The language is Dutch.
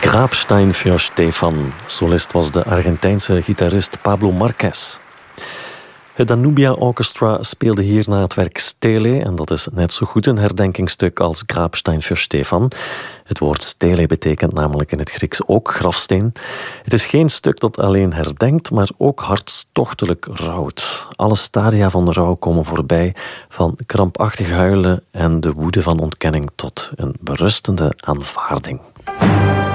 Grabstein für Stefan. Solist was de Argentijnse gitarist Pablo Marquez. Het Danubia Orchestra speelde hierna het werk Stele, en dat is net zo goed een herdenkingsstuk als Grabstein für Stefan. Het woord stele betekent namelijk in het Grieks ook grafsteen. Het is geen stuk dat alleen herdenkt, maar ook hartstochtelijk rouwt. Alle stadia van de rouw komen voorbij, van krampachtig huilen en de woede van ontkenning tot een berustende aanvaarding.